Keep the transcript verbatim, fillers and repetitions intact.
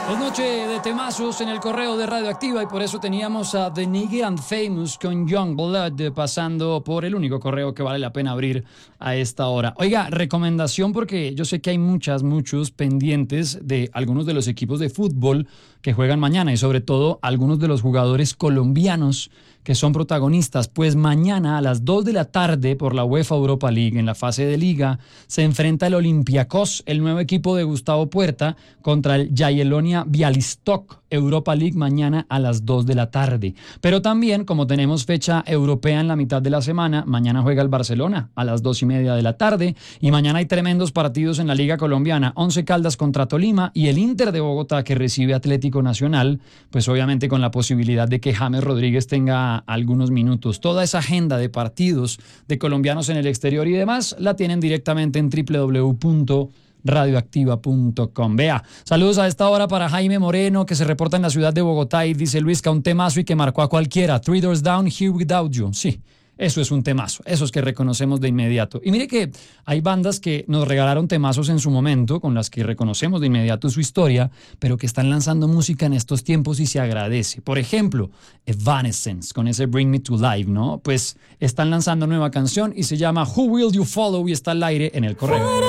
Es noche de temazos en el correo de Radioactiva y por eso teníamos a The Nigga and Famous con Young Blood pasando por el único correo que vale la pena abrir a esta hora. Oiga, recomendación porque yo sé que hay muchas, muchos pendientes de algunos de los equipos de fútbol que juegan mañana y sobre todo algunos de los jugadores colombianos que son protagonistas, pues mañana a las dos de la tarde por la UEFA Europa League en la fase de liga se enfrenta el Olympiacos, el nuevo equipo de Gustavo Puerta, contra el Jagiellonia Białystok, Europa League mañana a las dos de la tarde. Pero también, como tenemos fecha europea en la mitad de la semana, mañana juega el Barcelona a las dos y media de la tarde y mañana hay tremendos partidos en la Liga Colombiana, Once Caldas contra Tolima y el Inter de Bogotá que recibe Atlético Nacional, pues obviamente con la posibilidad de que James Rodríguez tenga algunos minutos. Toda esa agenda de partidos de colombianos en el exterior y demás la tienen directamente en doble u doble u doble u punto radioactiva punto com. Vea, saludos a esta hora para Jaime Moreno, que se reporta en la ciudad de Bogotá y dice: Luisca, un temazo y que marcó a cualquiera. Three Doors Down, Here Without You. Sí, eso es un temazo, esos que reconocemos de inmediato. Y mire que hay bandas que nos regalaron temazos en su momento, con las que reconocemos de inmediato su historia, pero que están lanzando música en estos tiempos y se agradece. Por ejemplo, Evanescence, con ese Bring Me to Life, ¿no? Pues están lanzando nueva canción y se llama Who Will You Follow y está al aire en el correo.